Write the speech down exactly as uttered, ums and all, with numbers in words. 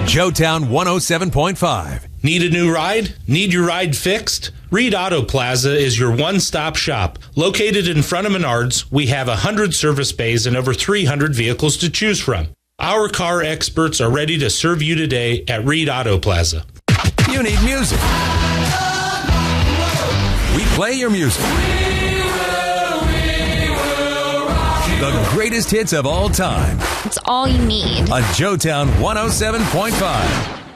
Joetown one oh seven point five. Need a new ride? Need your ride fixed? Reed Auto Plaza is your one-stop shop. Located in front of Menards, we have one hundred service bays and over three hundred vehicles to choose from. Our car experts are ready to serve you today at Reed Auto Plaza. You need music. We play your music. The greatest hits of all time. It's all you need. On Joetown one oh seven point five.